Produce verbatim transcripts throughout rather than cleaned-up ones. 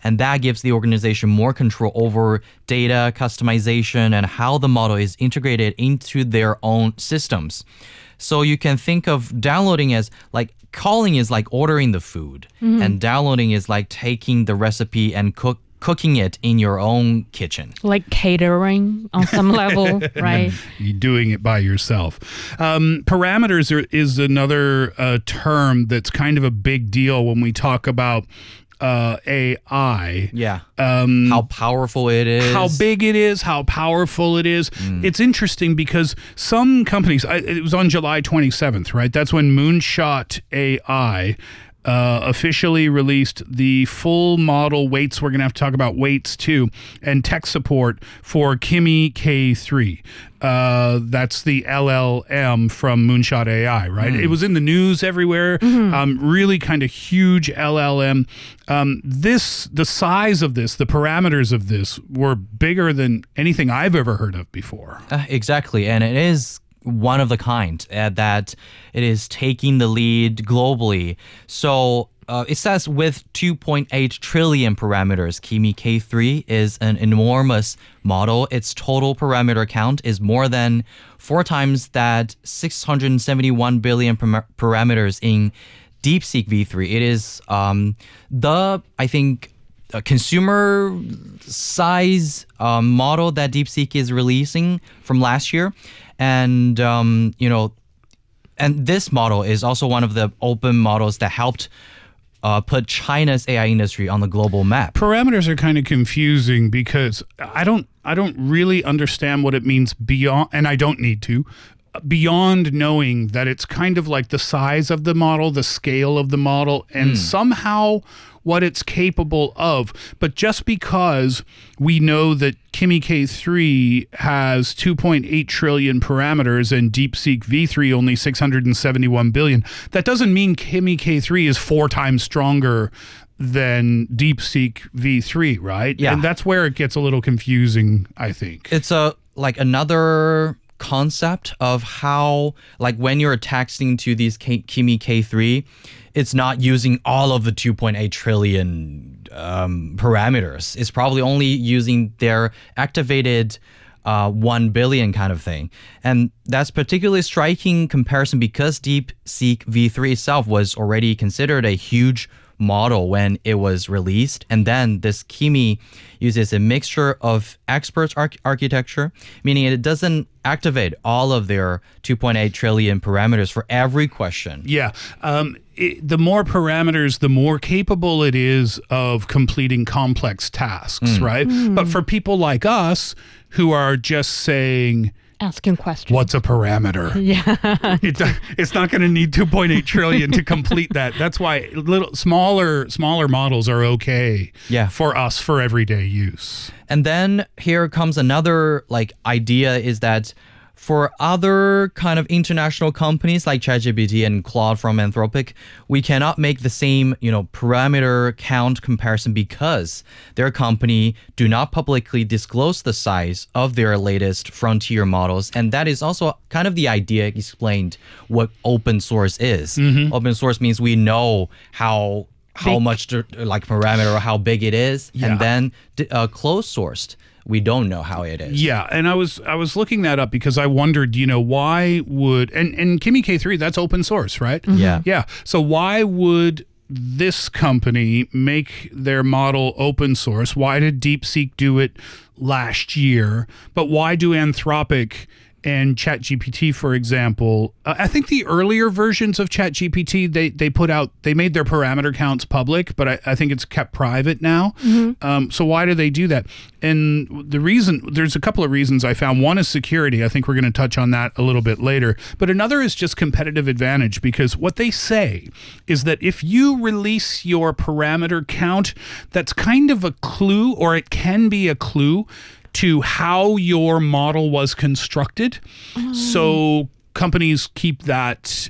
And that gives the organization more control over data, customization, and how the model is integrated into their own systems. So you can think of downloading as like calling is like ordering the food, mm-hmm. and downloading is like taking the recipe and cook cooking it in your own kitchen. Like catering on some level, right? You're doing it by yourself. Um, parameters are, is another uh, term that's kind of a big deal when we talk about uh, A I. Yeah. Um, how powerful it is. How big it is, how powerful it is. Mm. It's interesting because some companies, I, it was on July twenty-seventh, right? That's when Moonshot A I Uh, officially released the full model weights. We're going to have to talk about weights too, and tech support for Kimi K three. Uh, that's the L L M from Moonshot A I, right? Mm. It was in the news everywhere. Mm-hmm. Um, really kind of huge L L M. Um, this, the size of this, the parameters of this were bigger than anything I've ever heard of before. Uh, exactly, and it is one of the kind uh, that it is taking the lead globally. So uh, it says with two point eight trillion parameters, Kimi K three is an enormous model. Its total parameter count is more than four times that six hundred seventy-one billion par- parameters in DeepSeek V three. It is um, the, I think, a consumer size um, model that DeepSeek is releasing from last year. And, um, you know, and this model is also one of the open models that helped uh, put China's A I industry on the global map. Parameters are kind of confusing because I don't, I don't really understand what it means beyond, and I don't need to, beyond knowing that it's kind of like the size of the model, the scale of the model, and mm. somehow what it's capable of. But just because we know that Kimi K three has two point eight trillion parameters and DeepSeek V three only six hundred seventy-one billion, that doesn't mean Kimi K three is four times stronger than DeepSeek V three, right? Yeah. And that's where it gets a little confusing, I think. It's a like another concept of how, like when you're texting to these K- Kimi K three, it's not using all of the two point eight trillion um, parameters. It's probably only using their activated uh, one billion kind of thing. And that's particularly striking comparison because DeepSeek V three itself was already considered a huge model when it was released. And then this Kimi uses a mixture of experts arch- architecture, meaning it doesn't activate all of their two point eight trillion parameters for every question. Yeah. Um, it, the more parameters, the more capable it is of completing complex tasks, mm. right? Mm. But for people like us who are just saying, asking questions. What's a parameter? Yeah. it, it's not going to need two point eight trillion to complete that. That's why little smaller smaller models are okay yeah. for us for everyday use. And then here comes another like idea is that for other kind of international companies like ChatGPT and Claude from Anthropic, we cannot make the same, you know, parameter count comparison because their company do not publicly disclose the size of their latest frontier models. And that is also kind of the idea explained what open source is. Mm-hmm. Open source means we know how how big. much to, like parameter or how big it is, yeah. and then uh, closed sourced. We don't know how it is. Yeah, and I was I was looking that up because I wondered, you know, why would and and Kimi K three, that's open source, right? Mm-hmm. Yeah. Yeah. So why would this company make their model open source? Why did DeepSeek do it last year? But why do Anthropic and ChatGPT, for example, uh, I think the earlier versions of ChatGPT, they they put out, they made their parameter counts public, but I, I think it's kept private now. Mm-hmm. Um, so why do they do that? And the reason, there's a couple of reasons I found. One is security. I think we're going to touch on that a little bit later. But another is just competitive advantage, because what they say is that if you release your parameter count, that's kind of a clue, or it can be a clue to how your model was constructed. Oh. So companies keep that,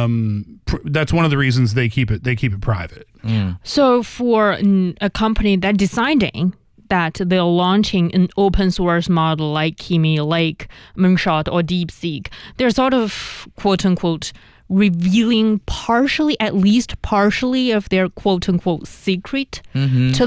um, pr- that's one of the reasons they keep it, they keep it private. Mm. So for a company that deciding that they're launching an open source model like Kimi, like Moonshot or DeepSeek, they're sort of quote unquote revealing partially, at least partially, of their quote unquote secret mm-hmm. to